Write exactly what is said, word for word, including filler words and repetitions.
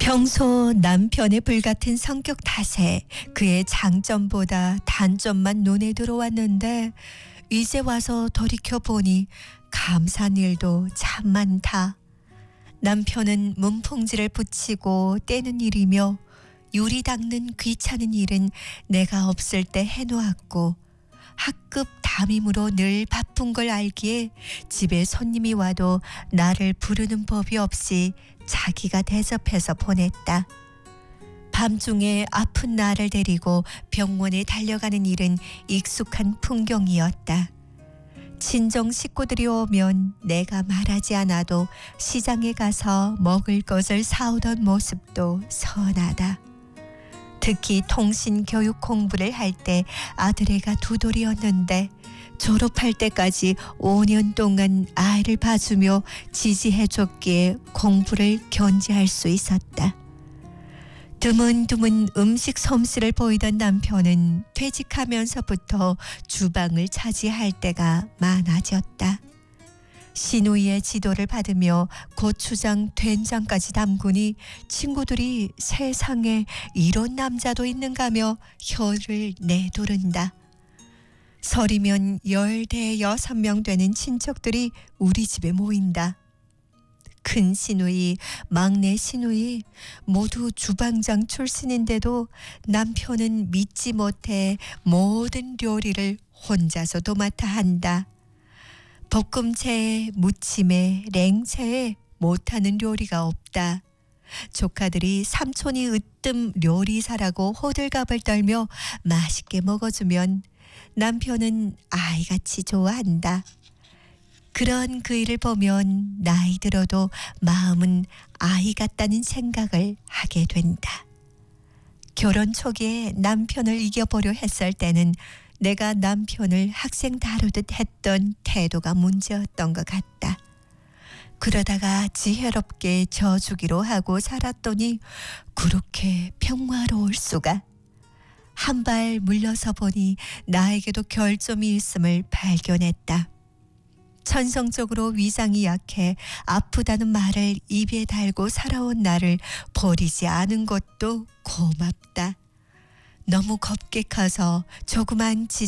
평소 남편의 불같은 성격 탓에 그의 장점보다 단점만 눈에 들어왔는데 이제 와서 돌이켜보니 감사한 일도 참 많다. 남편은 문풍지를 붙이고 떼는 일이며 유리 닦는 귀찮은 일은 내가 없을 때 해놓았고 학급 담임으로 늘 바쁜 걸 알기에 집에 손님이 와도 나를 부르는 법이 없이 자기가 대접해서 보냈다. 밤중에 아픈 나를 데리고 병원에 달려가는 일은 익숙한 풍경이었다. 친정 식구들이 오면 내가 말하지 않아도 시장에 가서 먹을 것을 사오던 모습도 선하다. 특히 통신 교육 공부를 할 때 아들애가 두 돌이었는데 졸업할 때까지 오 년 동안 아이를 봐주며 지지해줬기에 공부를 견제할 수 있었다. 드문드문 음식 솜씨를 보이던 남편은 퇴직하면서부터 주방을 차지할 때가 많아졌다. 시누이의 지도를 받으며 고추장, 된장까지 담그니 친구들이 세상에 이런 남자도 있는가며 혀를 내두른다. 설이면 열대여섯 명 되는 친척들이 우리 집에 모인다. 큰 시누이, 막내 시누이 모두 주방장 출신인데도 남편은 믿지 못해 모든 요리를 혼자서 도맡아 한다. 볶음채에 무침에 냉채에 못하는 요리가 없다. 조카들이 삼촌이 으뜸 요리사라고 호들갑을 떨며 맛있게 먹어주면 남편은 아이같이 좋아한다. 그런 그 일을 보면 나이 들어도 마음은 아이 같다는 생각을 하게 된다. 결혼 초기에 남편을 이겨보려 했을 때는 내가 남편을 학생 다루듯 했던 태도가 문제였던 것 같다. 그러다가 지혜롭게 져주기로 하고 살았더니 그렇게 평화로울 수가. 한 발 물러서 보니 나에게도 결점이 있음을 발견했다. 천성적으로 위장이 약해 아프다는 말을 입에 달고 살아온 나를 버리지 않은 것도 고맙다. 너무 겁게 커서 조그만 지적